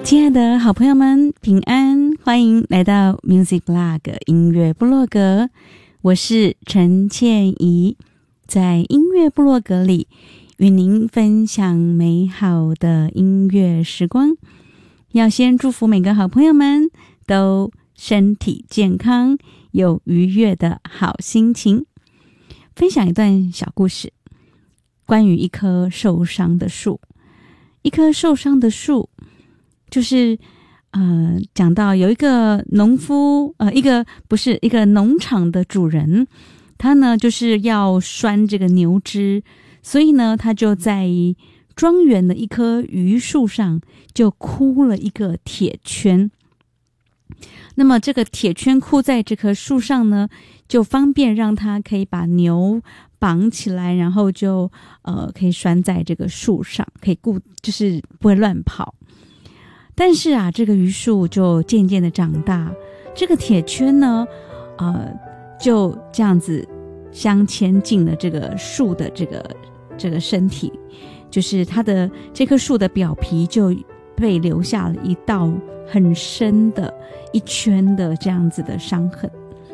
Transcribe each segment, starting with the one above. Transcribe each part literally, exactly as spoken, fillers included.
亲爱的好朋友们，平安，欢迎来到 Music Blog 音乐部落格，我是陈倩怡，在音乐部落格里与您分享美好的音乐时光。要先祝福每个好朋友们都身体健康，有愉悦的好心情。分享一段小故事，关于一棵受伤的树。一棵受伤的树，就是呃，讲到有一个农夫，呃，一个不是一个农场的主人，他呢就是要拴这个牛只，所以呢，他就在庄园的一棵榆树上就箍了一个铁圈。那么这个铁圈箍在这棵树上呢，就方便让他可以把牛绑起来，然后就呃可以拴在这个树上，可以固就是不会乱跑。但是啊，这个榆树就渐渐的长大，这个铁圈呢，呃就这样子相牵进了这个树的这个这个身体，就是它的这棵树的表皮就被留下了一道很深的一圈的这样子的伤痕。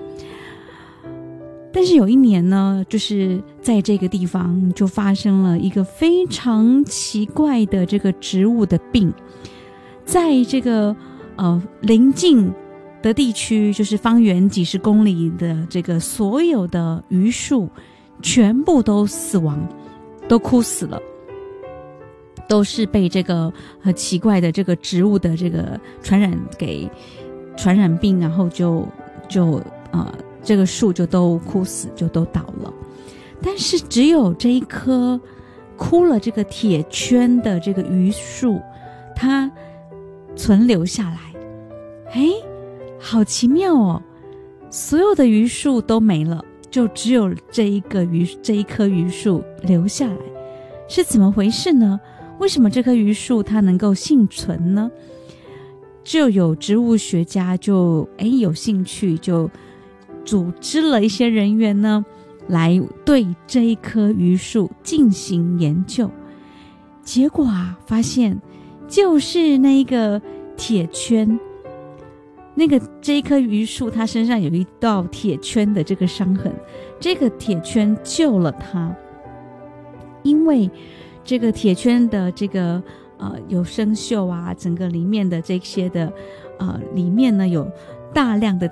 但是有一年呢，就是在这个地方就发生了一个非常奇怪的这个植物的病，在这个呃邻近的地区，就是方圆几十公里的这个所有的榆树全部都死亡，都枯死了，都是被这个很奇怪的这个植物的这个传染给传染病，然后就就呃这个树就都枯死，就都倒了。但是只有这一棵箍了这个铁圈的这个榆树，它存留下来。诶，好奇妙哦，所有的榆树都没了，就只有这一个榆这一棵榆树留下来，是怎么回事呢？为什么这棵榆树它能够幸存呢？就有植物学家就诶有兴趣，就组织了一些人员呢，来对这一棵榆树进行研究。结果啊，发现就是那一个铁圈，那个这一棵榆树它身上有一道铁圈的这个伤痕，这个铁圈救了它。因为这个铁圈的这个呃有生锈啊，整个里面的这些的呃里面呢有大量的